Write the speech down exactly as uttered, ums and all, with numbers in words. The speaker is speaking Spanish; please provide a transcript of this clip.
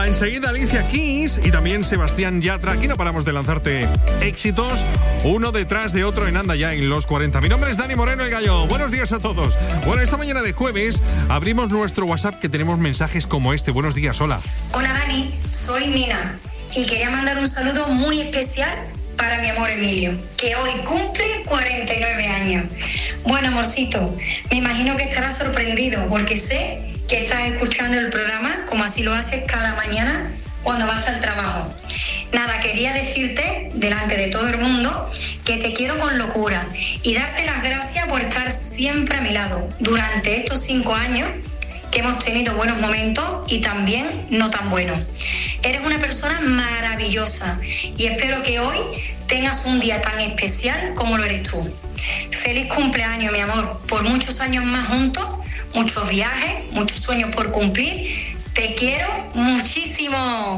enseguida Alicia Keys y también Sebastián Yatra. Aquí no paramos de lanzarte éxitos, uno detrás de otro en Anda Ya en los cuarenta. Mi nombre es Dani Moreno, el Gallo. Buenos días a todos. Bueno, esta mañana de jueves abrimos nuestro WhatsApp, que tenemos mensajes como este. Buenos días, hola. Hola Dani, soy Mina y quería mandar un saludo muy especial para mi amor Emilio, que hoy cumple cuarenta y nueve años. Bueno, amorcito, me imagino que estarás sorprendido porque sé que estás escuchando el programa como así lo haces cada mañana cuando vas al trabajo. Nada, quería decirte delante de todo el mundo que te quiero con locura y darte las gracias por estar siempre a mi lado durante estos cinco años que hemos tenido buenos momentos y también no tan buenos. Eres una persona maravillosa y espero que hoy tengas un día tan especial como lo eres tú. Feliz cumpleaños, mi amor, por muchos años más juntos, muchos viajes, muchos sueños por cumplir. Te quiero muchísimo.